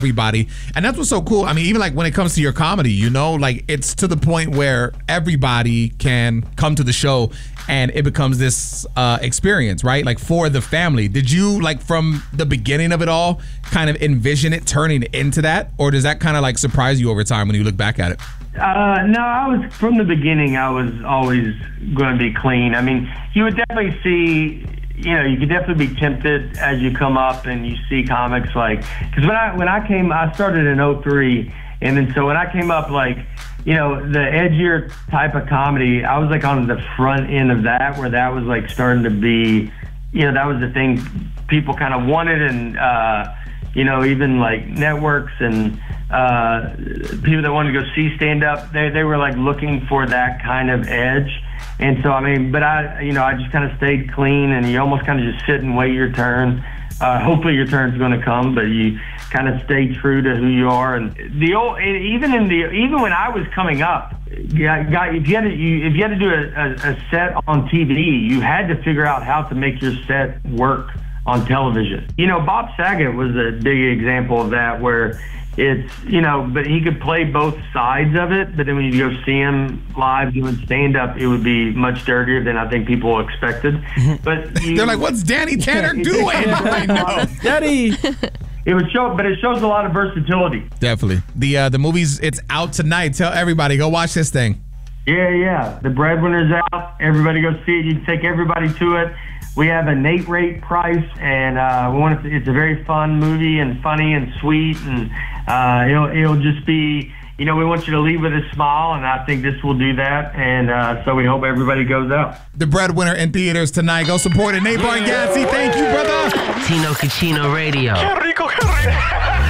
everybody. And that's what's so cool. I mean, even like when it comes to your comedy, you know, like it's to the point where everybody can come to the show and it becomes this experience, right? Like for the family. Did you, like from the beginning of it all, kind of envision it turning into that? Or does that kind of like surprise you over time when you look back at it? No, I was, from the beginning, I was always going to be clean. I mean, you would definitely see, you know, you could definitely be tempted as you come up and you see comics like, because I started in 2003, and then so when I came up, like, you know, the edgier type of comedy, I was like on the front end of that, where that was like starting to be, you know, that was the thing people kind of wanted, and you know, even like networks and people that wanted to go see stand-up, they were like looking for that kind of edge. And so, I mean, but I just kind of stayed clean, and you almost kind of just sit and wait your turn. Hopefully your turn's going to come, but you kind of stay true to who you are. And even when I was coming up, if you had to do a set on TV, you had to figure out how to make your set work on television. You know, Bob Saget was a big example of that, where it's, you know, but he could play both sides of it, but then when you go see him live doing stand-up, it would be much dirtier than I think people expected. But they're like, what's Danny Tanner doing right now? Daddy! It shows a lot of versatility. Definitely. The movie's, it's out tonight. Tell everybody, go watch this thing. Yeah. The Breadwinner's out. Everybody go see it. You can take everybody to it. We have a Nate rate price, and it's a very fun movie and funny and sweet, and it'll just be, you know, we want you to leave with a smile, and I think this will do that, and so we hope everybody goes out. The Breadwinner in theaters tonight. Go support it. Nate Bargatze, thank you, brother. Tino Cucino Radio.